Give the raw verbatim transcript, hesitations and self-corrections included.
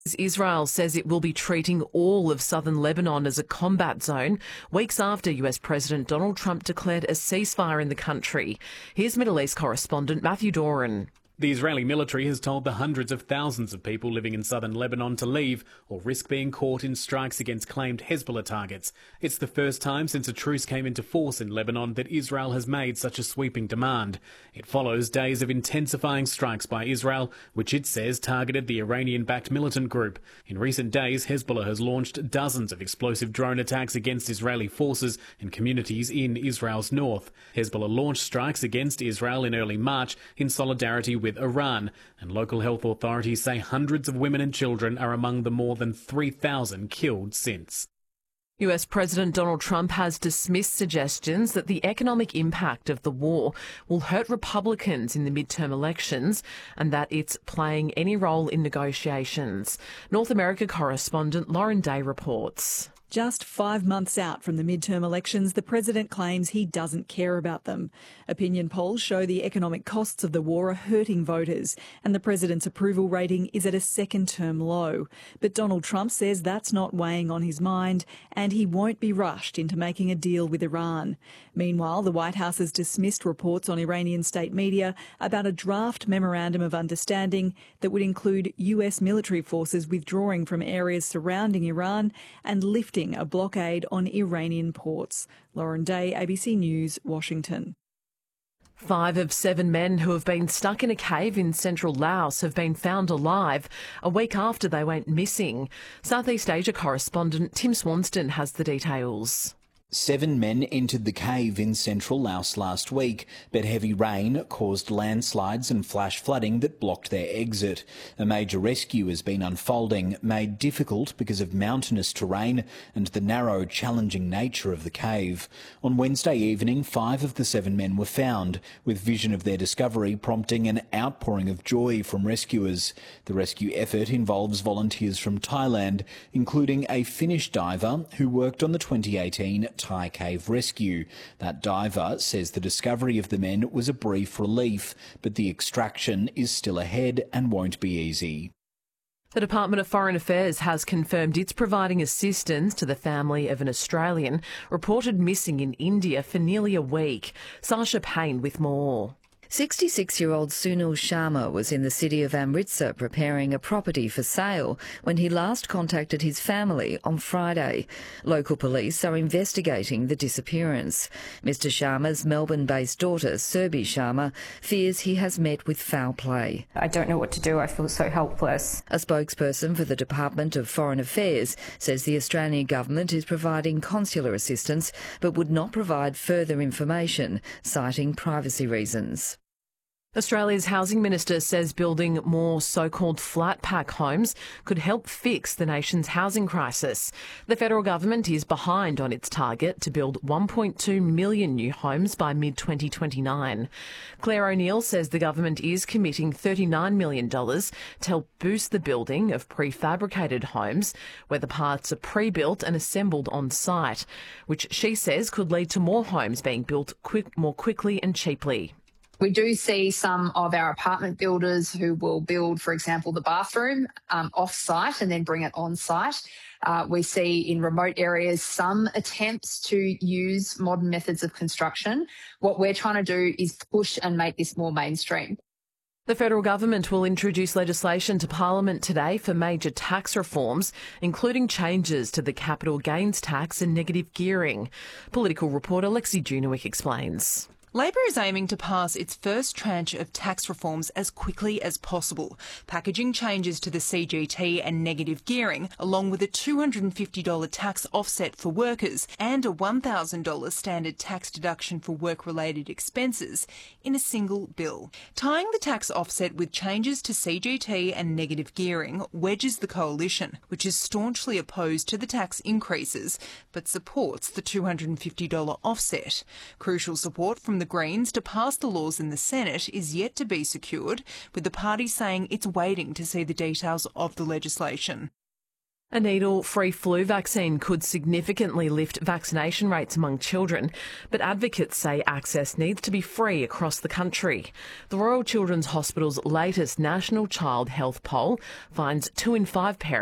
Israel says it will be treating all of southern Lebanon as a combat zone weeks after U S President Donald Trump declared a ceasefire in the country. Here's Middle East correspondent Matthew Doran. The Israeli military has told the hundreds of thousands of people living in southern Lebanon to leave or risk being caught in strikes against claimed Hezbollah targets. It's the first time since a truce came into force in Lebanon that Israel has made such a sweeping demand. It follows days of intensifying strikes by Israel, which it says targeted the Iranian-backed militant group. In recent days, Hezbollah has launched dozens of explosive drone attacks against Israeli forces and communities in Israel's north. Hezbollah launched strikes against Israel in early March in solidarity with Iran, and local health authorities say hundreds of women and children are among the more than three thousand killed since. U S President Donald Trump has dismissed suggestions that the economic impact of the war will hurt Republicans in the midterm elections and that it's playing any role in negotiations. North America correspondent Lauren Day reports. Just five months out from the midterm elections, the president claims he doesn't care about them. Opinion polls show the economic costs of the war are hurting voters, and the president's approval rating is at a second-term low. But Donald Trump says that's not weighing on his mind, and he won't be rushed into making a deal with Iran. Meanwhile, the White House has dismissed reports on Iranian state media about a draft memorandum of understanding that would include U S military forces withdrawing from areas surrounding Iran and lifting a blockade on Iranian ports. Lauren Day, A B C News, Washington. Five of seven men who have been stuck in a cave in central Laos have been found alive a week after they went missing. Southeast Asia correspondent Tim Swanston has the details. Seven men entered the cave in central Laos last week, but heavy rain caused landslides and flash flooding that blocked their exit. A major rescue has been unfolding, made difficult because of mountainous terrain and the narrow, challenging nature of the cave. On Wednesday evening, five of the seven men were found, with vision of their discovery prompting an outpouring of joy from rescuers. The rescue effort involves volunteers from Thailand, including a Finnish diver who worked on the twenty eighteen Thai cave rescue. That diver says the discovery of the men was a brief relief, but the extraction is still ahead and won't be easy. The Department of Foreign Affairs has confirmed it's providing assistance to the family of an Australian reported missing in India for nearly a week. Sasha Payne with more. sixty-six-year-old Sunil Sharma was in the city of Amritsar preparing a property for sale when he last contacted his family on Friday. Local police are investigating the disappearance. Mister Sharma's Melbourne-based daughter, Surbhi Sharma, fears he has met with foul play. I don't know what to do. I feel so helpless. A spokesperson for the Department of Foreign Affairs says the Australian government is providing consular assistance but would not provide further information, citing privacy reasons. Australia's Housing Minister says building more so-called flat pack homes could help fix the nation's housing crisis. The federal government is behind on its target to build one point two million new homes by mid twenty twenty-nine. Claire O'Neill says the government is committing thirty-nine million dollars to help boost the building of prefabricated homes where the parts are pre-built and assembled on site, which she says could lead to more homes being built quick, more quickly and cheaply. We do see some of our apartment builders who will build, for example, the bathroom um, off-site and then bring it on-site. Uh, we see in remote areas some attempts to use modern methods of construction. What we're trying to do is push and make this more mainstream. The federal government will introduce legislation to Parliament today for major tax reforms, including changes to the capital gains tax and negative gearing. Political reporter Lexi Junowick explains. Labor is aiming to pass its first tranche of tax reforms as quickly as possible, packaging changes to the C G T and negative gearing, along with a two hundred fifty dollars tax offset for workers and a one thousand dollars standard tax deduction for work-related expenses in a single bill. Tying the tax offset with changes to C G T and negative gearing wedges the coalition, which is staunchly opposed to the tax increases but supports the two hundred fifty dollars offset. Crucial support from the Greens to pass the laws in the Senate is yet to be secured, with the party saying it's waiting to see the details of the legislation. A needle-free flu vaccine could significantly lift vaccination rates among children, but advocates say access needs to be free across the country. The Royal Children's Hospital's latest National Child Health Poll finds two in five parents